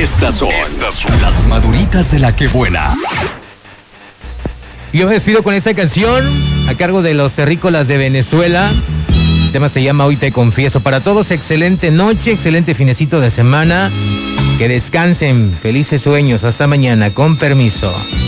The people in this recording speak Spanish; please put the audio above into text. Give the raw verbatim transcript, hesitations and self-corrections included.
Estas son, Estas son las maduritas de la que buena. Yo me despido con esta canción a cargo de los terrícolas de Venezuela. El tema se llama Hoy te confieso. Para todos, excelente noche, excelente finecito de semana. Que descansen, felices sueños. Hasta mañana, con permiso.